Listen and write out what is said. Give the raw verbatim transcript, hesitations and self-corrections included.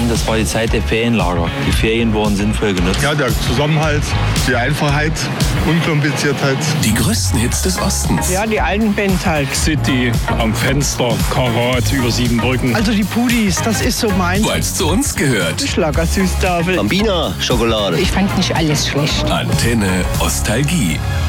das war die Zeit der Ferienlager. Die Ferien wurden sinnvoll genutzt. Ja, der Zusammenhalt, die Einfachheit, Unkompliziertheit. Die größten Hits des Ostens. Ja, die alten Bands halt. City, am Fenster, Karat, über sieben Brücken. Also die Pudis, das ist so meins. Weil es zu uns gehört. Schlagersüßtafel. Bambina Schokolade. Ich fand nicht alles schlecht. Antenne Ostalgie.